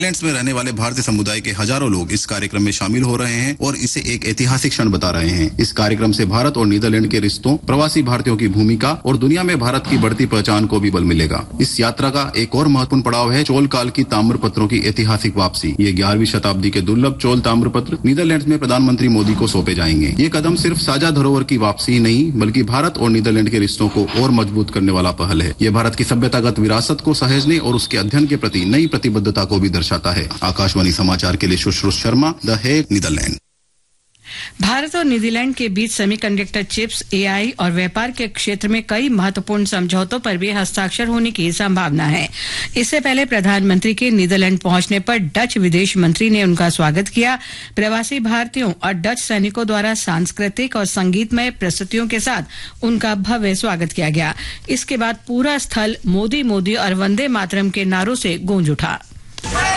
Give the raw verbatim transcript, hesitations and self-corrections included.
Netherlands में रहने वाले भारतीय समुदाय के हजारों लोग इस कार्यक्रम में शामिल हो रहे हैं और इसे एक ऐतिहासिक क्षण बता रहे हैं। इस कार्यक्रम से भारत और नीदरलैंड के रिश्तों, प्रवासी भारतीयों की भूमिका और दुनिया में भारत की बढ़ती पहचान को भी बल मिलेगा। इस यात्रा का एक और महत्वपूर्ण पड़ाव है चोल काल की ताम्र पत्रों की ऐतिहासिक वापसी। ये ग्यारहवीं शताब्दी के दुर्लभ चोल ताम्र पत्र नीदरलैंड्स में प्रधानमंत्री मोदी को सौंपे जाएंगे। ये कदम सिर्फ साझा धरोहर की वापसी नहीं बल्कि भारत और नीदरलैंड के रिश्तों को और मजबूत करने वाला पहल है। ये भारत की सभ्यतागत विरासत को सहेजने और उसके अध्ययन के प्रति नई प्रतिबद्धता को भी दर्शाता है। आकाशवाणी समाचार के लिए Sushruta Sharma, the Hague, Netherlands. Bharat और न्यूजीलैंड के बीच सेमीकंडक्टर चिप्स, एआई और व्यापार के क्षेत्र में कई महत्वपूर्ण समझौतों पर भी हस्ताक्षर होने की संभावना है। इससे पहले प्रधानमंत्री के नीदरलैंड पहुंचने पर डच विदेश मंत्री ने उनका स्वागत किया। प्रवासी भारतीयों और डच सैनिकों द्वारा सांस्कृतिक और संगीतमय प्रस्तुतियों के साथ उनका भव्य स्वागत किया गया। इसके बाद पूरा स्थल मोदी मोदी और वंदे मातरम के नारों से गूंज उठा।